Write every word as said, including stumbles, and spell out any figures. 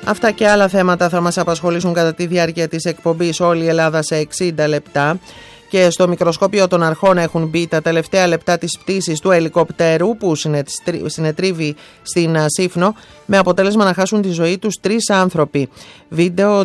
Αυτά και άλλα θέματα θα μας απασχολήσουν κατά τη διάρκεια της εκπομπής Όλη η Ελλάδα σε εξήντα λεπτά. Και στο μικροσκόπιο των αρχών έχουν μπει τα τελευταία λεπτά της πτήσης του ελικόπτερου που συνετρίβει στην Σύφνο, με αποτέλεσμα να χάσουν τη ζωή τους τρεις άνθρωποι. Βίντεο